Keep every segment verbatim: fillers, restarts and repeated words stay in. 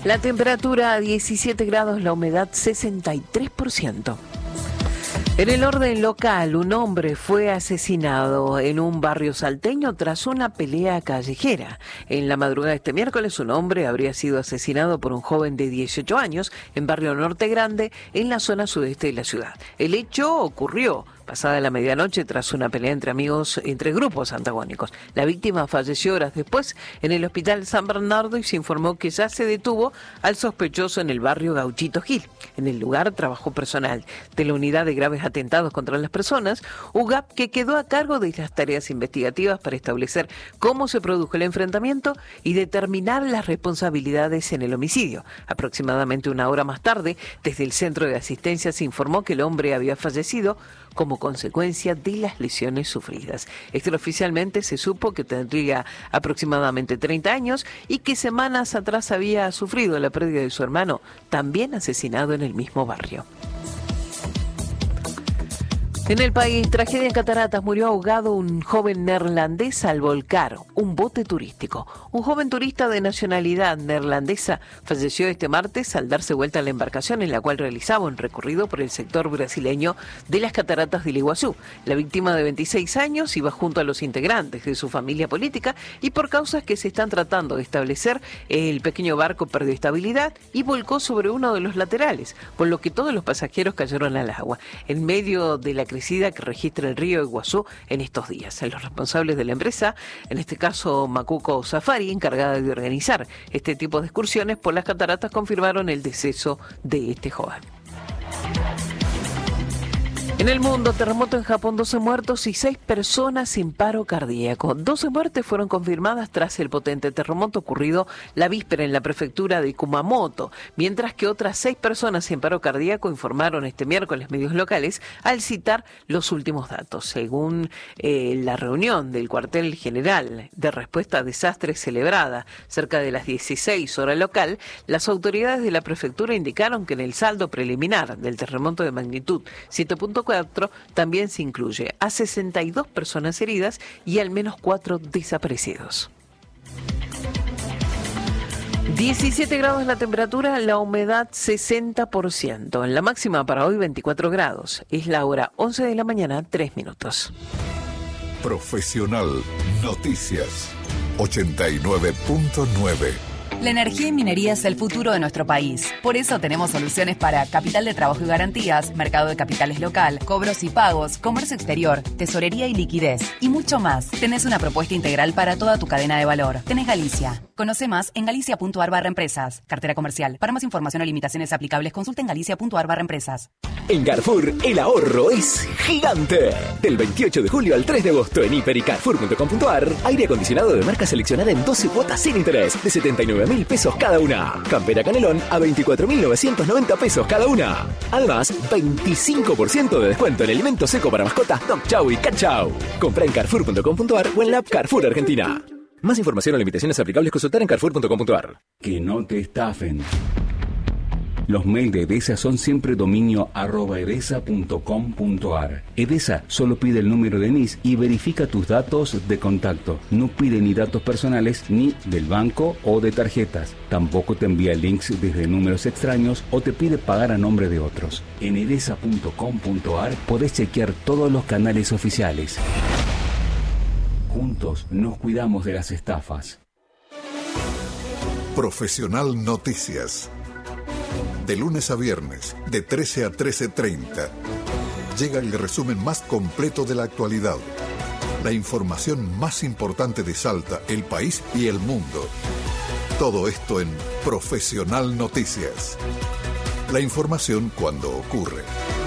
La temperatura a diecisiete grados, la humedad sesenta y tres por ciento. En el orden local, un hombre fue asesinado en un barrio salteño tras una pelea callejera. En la madrugada de este miércoles, un hombre habría sido asesinado por un joven de dieciocho años en Barrio Norte Grande, en la zona sudeste de la ciudad. El hecho ocurrió pasada la medianoche tras una pelea entre amigos, entre grupos antagónicos. La víctima falleció horas después en el Hospital San Bernardo y se informó que ya se detuvo al sospechoso en el barrio Gauchito Gil. En el lugar trabajó personal de la Unidad de Graves Atentados contra las Personas, U G A P, que quedó a cargo de las tareas investigativas para establecer cómo se produjo el enfrentamiento y determinar las responsabilidades en el homicidio. Aproximadamente una hora más tarde, desde el centro de asistencia se informó que el hombre había fallecido como consecuencia de las lesiones sufridas. Extraoficialmente se supo que tendría aproximadamente treinta años y que semanas atrás había sufrido la pérdida de su hermano, también asesinado en el mismo barrio. En el país, tragedia en Cataratas, murió ahogado un joven neerlandés al volcar un bote turístico. Un joven turista de nacionalidad neerlandesa falleció este martes al darse vuelta a la embarcación en la cual realizaba un recorrido por el sector brasileño de las Cataratas del Iguazú. La víctima de veintiséis años iba junto a los integrantes de su familia política y por causas que se están tratando de establecer, el pequeño barco perdió estabilidad y volcó sobre uno de los laterales, por lo que todos los pasajeros cayeron al agua. En medio de la crecida que registra el río Iguazú en estos días. Los responsables de la empresa, en este caso Macuco Safari, encargada de organizar este tipo de excursiones por las cataratas, confirmaron el deceso de este joven. En el mundo, terremoto en Japón, doce muertos y seis personas sin paro cardíaco. doce muertes fueron confirmadas tras el potente terremoto ocurrido la víspera en la prefectura de Kumamoto, mientras que otras seis personas sin paro cardíaco informaron este miércoles medios locales al citar los últimos datos. Según eh, la reunión del cuartel general de respuesta a desastres celebrada cerca de las dieciséis horas local, las autoridades de la prefectura indicaron que en el saldo preliminar del terremoto de magnitud siete punto cuatro también se incluye a sesenta y dos personas heridas y al menos cuatro desaparecidos. diecisiete grados la temperatura, la humedad sesenta por ciento. La máxima para hoy veinticuatro grados. Es la hora once de la mañana, tres minutos. Profesional Noticias ochenta y nueve punto nueve. La energía y minería es el futuro de nuestro país. Por eso tenemos soluciones para capital de trabajo y garantías, mercado de capitales local, cobros y pagos, comercio exterior, tesorería y liquidez y mucho más. Tenés una propuesta integral para toda tu cadena de valor. Tenés Galicia. Conoce más en galicia punto ar barra empresas. Cartera comercial. Para más información o limitaciones aplicables, consulta en galicia punto ar barra empresas. En Carrefour, el ahorro es gigante. Del veintiocho de julio al tres de agosto en hiper y carrefour punto com punto ar, aire acondicionado de marca seleccionada en doce cuotas sin interés de setenta y nueve mil pesos cada una. Campera Canelón a veinticuatro mil novecientos noventa pesos cada una. Además, veinticinco por ciento de descuento en alimento seco para mascotas Dog Chow y Cat Chow. Compra en carrefour punto com punto ar o en la app Carrefour Argentina. Más información o limitaciones aplicables, consultar en carrefour punto com punto ar. Que no te estafen. Los mails de Edesa son siempre dominio arroba edesa punto com punto ar. Edesa solo pide el número de N I S y verifica tus datos de contacto. No pide ni datos personales ni del banco o de tarjetas. Tampoco te envía links desde números extraños o te pide pagar a nombre de otros. En edesa punto com punto ar podés chequear todos los canales oficiales. Juntos nos cuidamos de las estafas. Profesional Noticias. De lunes a viernes, de trece a trece treinta, llega el resumen más completo de la actualidad. La información más importante de Salta, el país y el mundo. Todo esto en Profesional Noticias. La información cuando ocurre.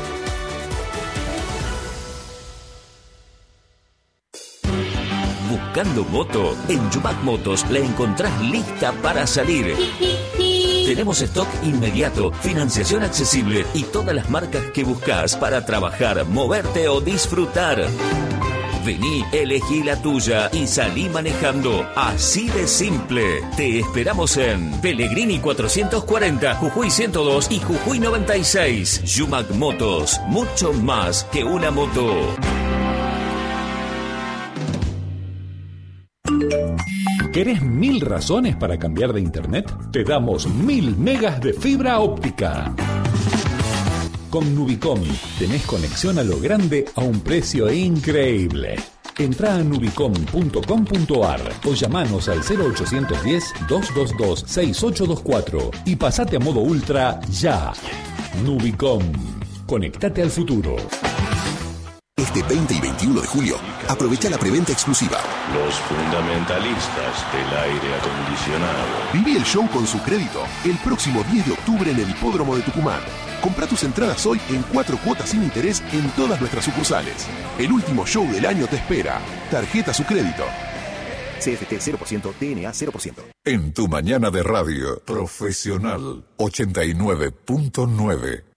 Buscando moto, en Yumac Motos la encontrás lista para salir. Tenemos stock inmediato, financiación accesible y todas las marcas que buscas para trabajar, moverte o disfrutar. Vení, elegí la tuya y salí manejando. Así de simple. Te esperamos en Pellegrini cuatrocientos cuarenta, Jujuy ciento dos y Jujuy noventa y seis. Yumac Motos, mucho más que una moto. ¿Querés mil razones para cambiar de internet? Te damos mil megas de fibra óptica. Con Nubicom tenés conexión a lo grande a un precio increíble. Entrá a nubicom punto com punto ar o llamanos al cero ochocientos diez, doscientos veintidós, sesenta y ocho veinticuatro y pasate a modo ultra ya. Nubicom. Conectate al futuro. Este veinte y veintiuno de julio, aprovecha la preventa exclusiva. Los fundamentalistas del aire acondicionado. Viví el show con su crédito el próximo diez de octubre en el Hipódromo de Tucumán. Comprá tus entradas hoy en cuatro cuotas sin interés en todas nuestras sucursales. El último show del año te espera. Tarjeta su crédito. C F T cero por ciento, D N A cero por ciento. En tu mañana de radio, Profesional ochenta y nueve punto nueve.